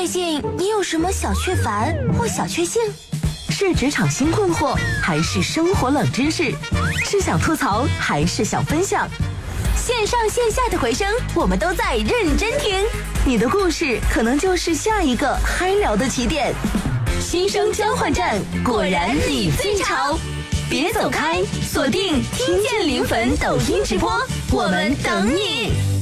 近你有什么小雀烦或小确幸？ 是职场新困惑，还是生活冷知识？是想吐槽，还是想分享？ 线上线下的回声，我们都在认真听。 你的故事可能就是下一个嗨聊的起点。 新生交换站，果然你最潮！别走开，锁定听见灵魂抖音直播，我们等你。